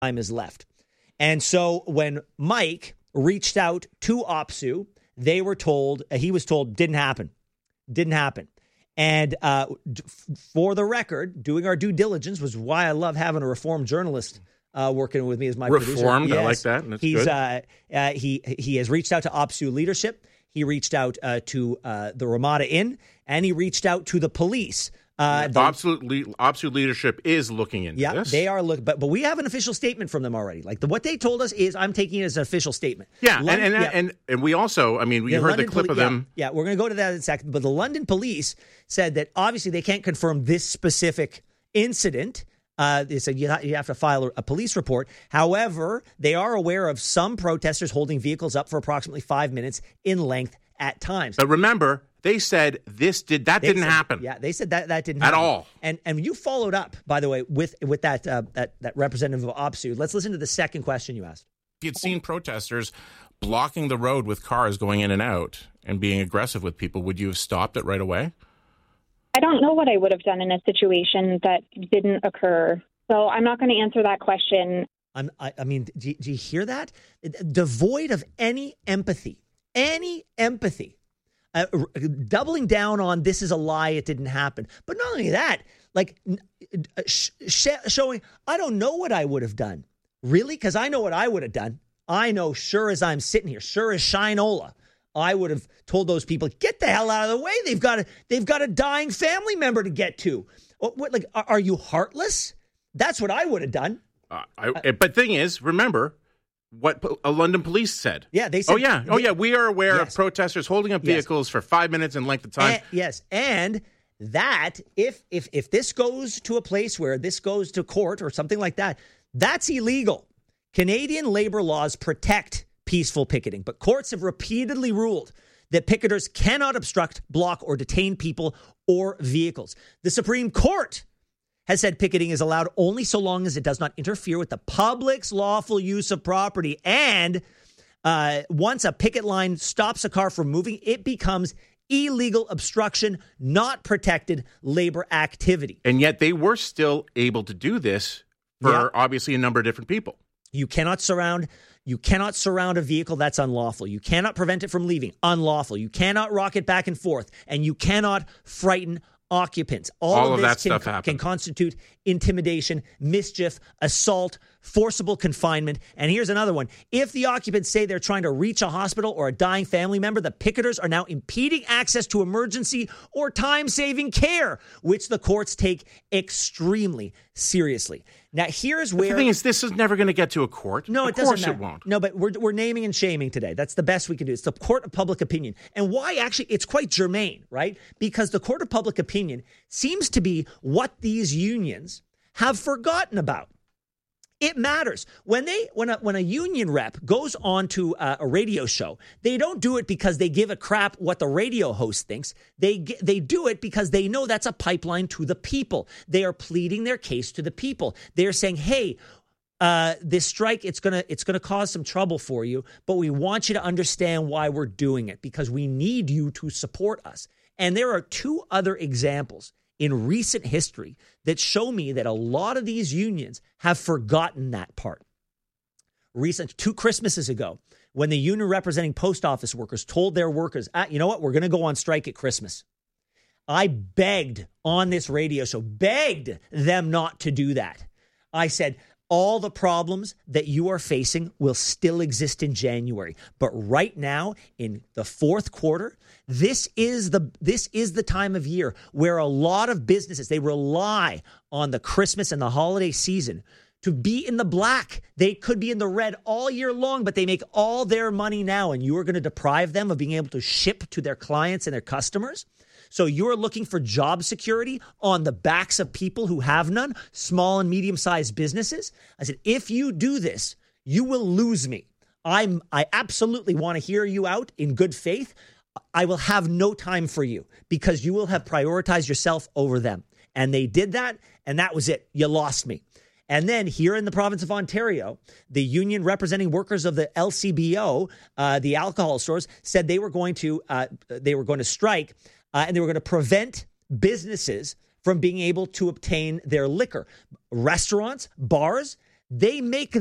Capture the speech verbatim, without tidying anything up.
time is left. And so when Mike reached out to O P S U, they were told, uh, he was told, didn't happen. Didn't happen. And uh, d- for the record, doing our due diligence was why I love having a reformed journalist uh, working with me as my Reformed, producer. Reformed, yes. I like that. That's He's good. Uh, uh, he he has reached out to O P S U leadership. He reached out uh, to uh, the Ramada Inn, and he reached out to the police. Uh, the, Absolutely, O P S U leadership is looking into yeah, this. they are looking, but but we have an official statement from them already. Like the, what they told us is, I'm taking it as an official statement. Yeah, London, and, and, yeah. and and we also, I mean, we The heard London the clip poli- of them. Yeah, yeah we're going to go to that in a second. But the London police said that obviously they can't confirm this specific incident. Uh, they said you, ha- you have to file a, a police report. However, they are aware of some protesters holding vehicles up for approximately five minutes in length at times. But remember, they said this did that They didn't said- happen. Yeah, they said that that didn't At happen. all. And and you followed up, by the way, with with that uh, that that representative of O P S U. Let's listen to the second question you asked. If you'd seen protesters blocking the road with cars going in and out and being aggressive with people, would you have stopped it right away? I don't know what I would have done in a situation that didn't occur. So I'm not going to answer that question. I'm, I, I mean, do, do you hear that? Devoid of any empathy, any empathy. Uh, r- doubling down on this is a lie, it didn't happen. But not only that, like uh, sh- sh- showing, I don't know what I would have done. Really? Because I know what I would have done. I know, sure as I'm sitting here, sure as Shinola, I would have told those people, get the hell out of the way. They've got a, they've got a dying family member to get to. What, what, like, are, are you heartless? That's what I would have done. Uh, I, but thing is, remember what po- uh, London police said. Yeah, they said. Oh yeah, oh yeah. We are aware Yes. of protesters holding up Yes. vehicles for five minutes in length of time. And, yes, and that if if if this goes to a place where this goes to court or something like that, that's illegal. Canadian labor laws protect peaceful picketing, but courts have repeatedly ruled that picketers cannot obstruct, block, or detain people or vehicles. The Supreme Court has said picketing is allowed only so long as it does not interfere with the public's lawful use of property. And uh, once a picket line stops a car from moving, it becomes illegal obstruction, not protected labor activity. And yet they were still able to do this for Yeah. obviously a number of different people. You cannot surround you cannot surround a vehicle, that's unlawful. You cannot prevent it from leaving, unlawful. You cannot rock it back and forth, and you cannot frighten occupants. All, All of, of this that can, stuff happened. can constitute intimidation, mischief, assault, forcible confinement. And here's another one. If the occupants say they're trying to reach a hospital or a dying family member, the picketers are now impeding access to emergency or time-saving care, which the courts take extremely seriously. Now, here's where... The thing is, this is never going to get to a court. No, of it doesn't course matter. it won't. No, but we're we're naming and shaming today. That's the best we can do. It's the court of public opinion. And why actually it's quite germane, right? Because the court of public opinion seems to be what these unions have forgotten about. It matters. When they when a when a union rep goes on to a, a radio show, they don't do it because they give a crap what the radio host thinks. They ge- they do it because they know that's a pipeline to the people. They are pleading their case to the people. They are saying, "Hey, uh, this strike it's gonna it's gonna cause some trouble for you, but we want you to understand why we're doing it because we need you to support us." And there are two other examples in recent history that show me that a lot of these unions have forgotten that part. Recent, two Christmases ago, when the union representing post office workers told their workers, ah, you know what, we're going to go on strike at Christmas. I begged on this radio show, begged them not to do that. I said, all the problems that you are facing will still exist in January. But right now, in the fourth quarter, this is the this is the time of year where a lot of businesses, they rely on the Christmas and the holiday season to be in the black. They could be in the red all year long, but they make all their money now. And you are going to deprive them of being able to ship to their clients and their customers. So you're looking for job security on the backs of people who have none, small and medium-sized businesses. I said, if you do this, you will lose me. I'm, I absolutely want to hear you out in good faith. I will have no time for you because you will have prioritized yourself over them. And they did that, and that was it. You lost me. And then here in the province of Ontario, the union representing workers of the L C B O, uh, the alcohol stores, said they were going to uh, they were going to strike. Uh, and they were going to prevent businesses from being able to obtain their liquor. Restaurants, bars, they make